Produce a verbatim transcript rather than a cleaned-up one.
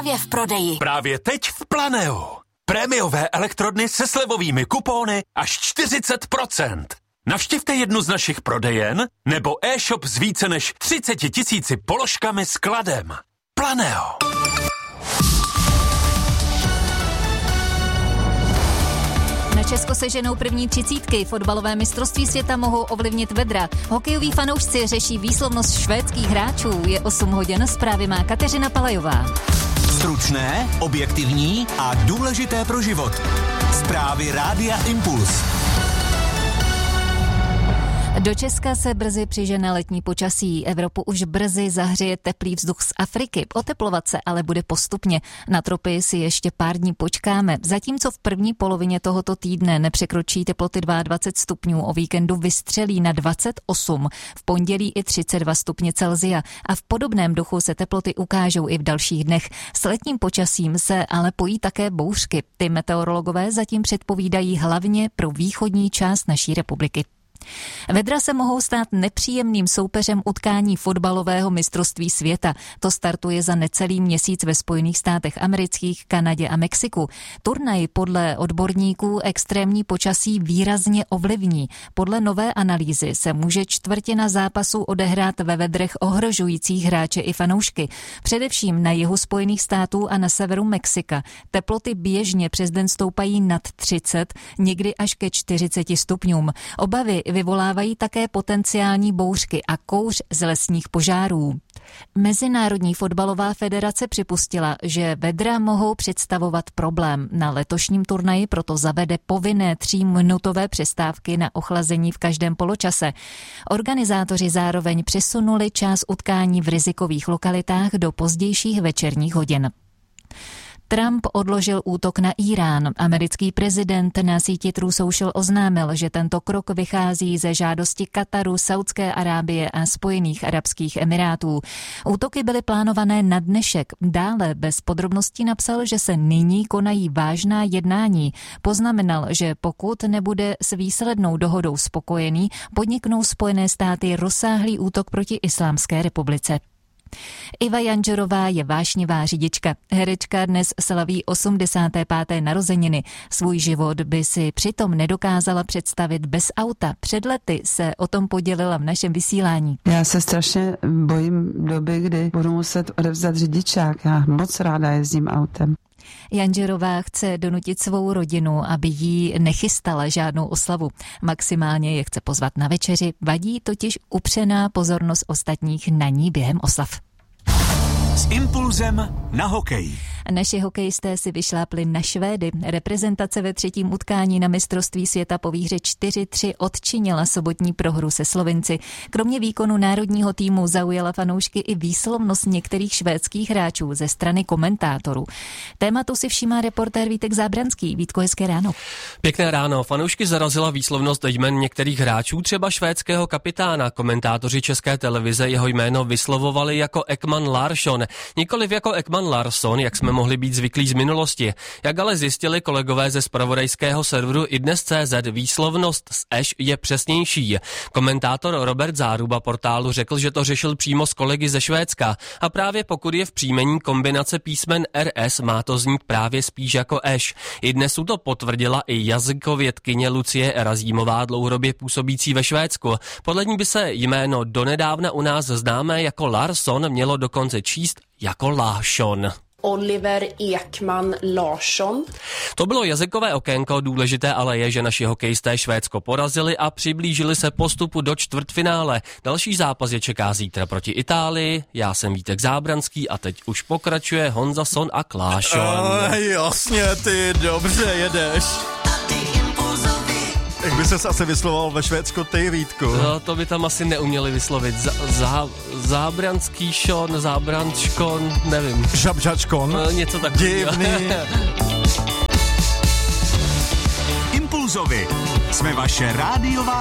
právě v prodeji. Právě teď v Planeu. Prémiové elektrodny se slevovými kupóny až čtyřicet procent. Navštivte jednu z našich prodejen nebo e-shop s více než třicet tisíci položkami s kladem. Planeo. Na Česko se ženou první třicítky, fotbalové mistrovství světa mohou ovlivnit vedra. Hokejoví fanoušci řeší výslovnost švédských hráčů. Je osm hodin, zprávy má Kateřina Palajová. Stručné, objektivní a důležité pro život. Zprávy Rádia Impuls. Do Česka se brzy přižene letní počasí. Evropu už brzy zahřeje teplý vzduch z Afriky. Oteplovat se ale bude postupně. Na tropy si ještě pár dní počkáme. Zatímco v první polovině tohoto týdne nepřekročí teploty dvacet dva stupňů, o víkendu vystřelí na dvacet osm, v pondělí i třicet dva stupně Celsia a v podobném duchu se teploty ukážou i v dalších dnech. S letním počasím se ale pojí také bouřky. Ty meteorologové zatím předpovídají hlavně pro východní část naší republiky. Vedra se mohou stát nepříjemným soupeřem utkání fotbalového mistrovství světa. To startuje za necelý měsíc ve Spojených státech amerických, Kanadě a Mexiku. Turnaj podle odborníků extrémní počasí výrazně ovlivní. Podle nové analýzy se může čtvrtina zápasů odehrát ve vedrech ohrožujících hráče i fanoušky. Především na jihu Spojených států a na severu Mexika. Teploty běžně přes den stoupají nad třicet, někdy až ke čtyřiceti stupňům. Obavy vyvolávají také potenciální bouřky a kouř z lesních požárů. Mezinárodní fotbalová federace připustila, že vedra mohou představovat problém. Na letošním turnaji proto zavede povinné tříminutové přestávky na ochlazení v každém poločase. Organizátoři zároveň přesunuli část utkání v rizikových lokalitách do pozdějších večerních hodin. Trump odložil útok na Irán. Americký prezident na síti Truth Social oznámil, že tento krok vychází ze žádosti Kataru, Saudské Arábie a Spojených arabských emirátů. Útoky byly plánované na dnešek. Dále bez podrobností napsal, že se nyní konají vážná jednání. Poznamenal, že pokud nebude s výslednou dohodou spokojený, podniknou Spojené státy rozsáhlý útok proti Islámské republice. Iva Janžerová je vášnivá řidička. Herečka dnes slaví osmdesáté páté narozeniny. Svůj život by si přitom nedokázala představit bez auta. Před lety se o tom podělila v našem vysílání. Já se strašně bojím doby, kdy budu muset odevzdat řidičák. Já moc ráda jezdím autem. Janžerová chce donutit svou rodinu, aby jí nechystala žádnou oslavu. Maximálně je chce pozvat na večeři, vadí totiž upřená pozornost ostatních na ní během oslav. S impulzem na hokej. Naši hokejisté si vyšlápli na Švédy. Reprezentace ve třetím utkání na mistrovství světa po výhře čtyři tři odčinila sobotní prohru se Slovinci. Kromě výkonu národního týmu zaujala fanoušky i výslovnost některých švédských hráčů ze strany komentátorů. Tématu si všímá reportér Vítek Zábranský. Vítko, hezké ráno. Pěkné ráno. Fanoušky zarazila výslovnost jmen některých hráčů, třeba švédského kapitána. Komentátoři České televize jeho jméno vyslovovali jako Ekman Larsson, nikoliv jako Ekman Larsson, jak jsme mohli být zvyklí z minulosti. Jak ale zjistili kolegové ze zpravodajského serveru idnes tečka cé zet, výslovnost s eš je přesnější. Komentátor Robert Záruba portálu řekl, že to řešil přímo s kolegy ze Švédska a právě pokud je v příjmení kombinace písmen er es, má to znít právě spíš jako eš. I dnes to potvrdila i jazykovědkyně Lucie Erazímová, dlouhodobě působící ve Švédsku. Podle ní by se jméno donedávna u nás známé jako Larsson mělo dokonce číst jako Larsson. Oliver Ekman Larsson. To bylo jazykové okénko, důležité ale je, že naši hokejisté Švédsko porazili a přiblížili se postupu do čtvrtfinále. Další zápas je čeká zítra proti Itálii. Já jsem Vítek Zábranský a teď už pokračuje Honza Son a Klášon. Oh, jasně, ty dobře jedeš. Jak by ses asi vyslovoval ve Švédsku ty, Vítku? No, to by tam asi neuměli vyslovit. Z- zá- zábranský šon, zábrančkon, nevím. Žabžačkon? No, něco takového. Divný. Impulzovi. Jsme vaše rádiová